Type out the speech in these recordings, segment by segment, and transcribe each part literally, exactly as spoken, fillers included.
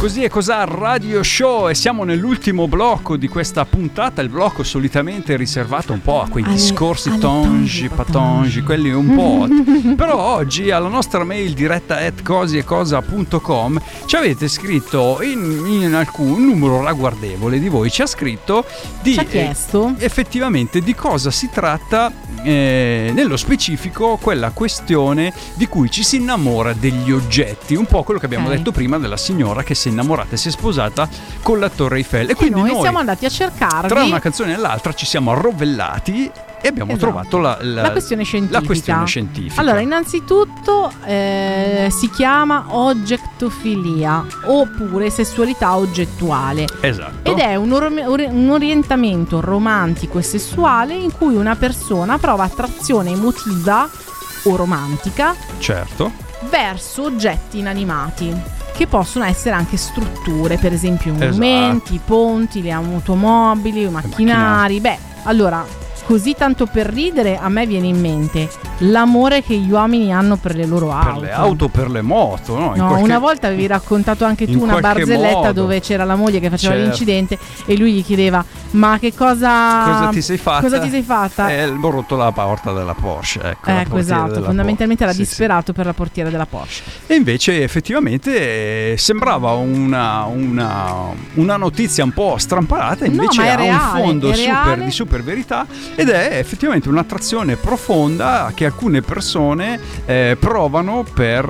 Così è Cos'ha Radio Show e siamo nell'ultimo blocco di questa puntata, il blocco solitamente riservato un po' a quei alle, discorsi alle tongi, patongi, quelli un po'. Però oggi alla nostra mail diretta at cosi e cosa punto com ci avete scritto in, in alcun un numero ragguardevole di voi ci ha scritto di ci ha chiesto eh, effettivamente di cosa si tratta eh, nello specifico quella questione di cui ci si innamora degli oggetti, un po' quello che abbiamo okay. detto prima della signora che si è innamorata e si è sposata con la Torre Eiffel. E quindi noi, noi siamo andati a cercarvi. Tra una canzone e l'altra ci siamo arrovellati e abbiamo esatto. trovato la, la, la, questione scientifica. la questione scientifica. Allora, innanzitutto eh, si chiama oggettofilia oppure sessualità oggettuale. Esatto. Ed è un, or- un orientamento romantico e sessuale in cui una persona prova attrazione emotiva o romantica. Certo. Verso oggetti inanimati, che possono essere anche strutture, per esempio monumenti, esatto. ponti, le automobili, i macchinari. Beh, allora, così tanto per ridere, a me viene in mente l'amore che gli uomini hanno per le loro auto. Per le auto, per le moto, no? In no, qualche... una volta avevi raccontato anche tu una barzelletta modo. dove c'era la moglie che faceva certo. l'incidente e lui gli chiedeva: ma che cosa cosa ti sei fatta? Cosa ti sei fatta? Eh, ho rotto la porta della Porsche. Ecco, ecco esatto, fondamentalmente Por- era sì, disperato sì. per la portiera della Porsche. E invece effettivamente eh, sembrava una, una, una notizia un po' strampalata, invece no, ha reale, un fondo super, di super verità ed è effettivamente un'attrazione profonda che alcune persone eh, provano per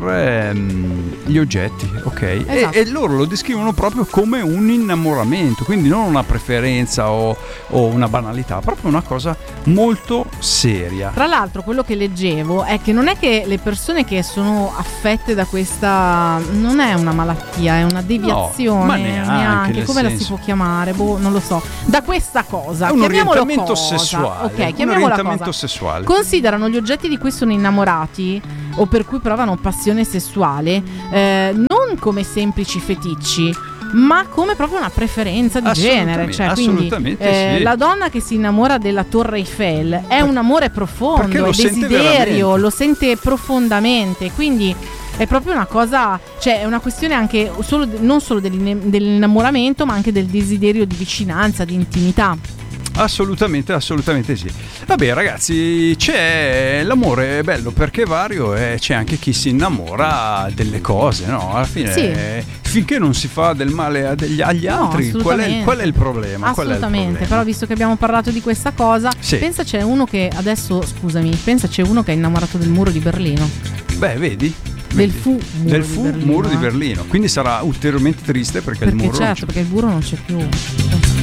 ehm, gli oggetti, ok? Esatto. E, e loro lo descrivono proprio come un innamoramento, quindi non una preferenza o, o una banalità, proprio una cosa molto seria. Tra l'altro quello che leggevo è che non è che le persone che sono affette da questa non è una malattia, è una deviazione, no, ma neanche, neanche come senso. la si può chiamare, boh, non lo so, da questa cosa, è un orientamento cosa. sessuale, ok, un orientamento cosa. sessuale. Considerano gli oggetti di cui sono innamorati o per cui provano passione sessuale eh, non come semplici feticci, ma come proprio una preferenza di genere, cioè quindi eh, sì. la donna che si innamora della Torre Eiffel è per, un amore profondo, lo desiderio, lo sente profondamente, quindi è proprio una cosa, cioè è una questione anche solo, non solo dell'innamoramento, ma anche del desiderio di vicinanza, di intimità. Assolutamente, assolutamente sì. Vabbè ragazzi, c'è l'amore è bello perché è vario e c'è anche chi si innamora delle cose, no? Alla fine sì. finché non si fa del male a degli, agli no, altri, qual è, qual è il problema? Assolutamente, qual è il problema? Però visto che abbiamo parlato di questa cosa, sì. pensa c'è uno che adesso, scusami, pensa c'è uno che è innamorato del muro di Berlino. Beh, vedi? Del fu, muro, del di fu Berlino, muro eh. di Berlino, quindi sarà ulteriormente triste perché, perché il muro certo, non c'è. perché il muro non c'è più.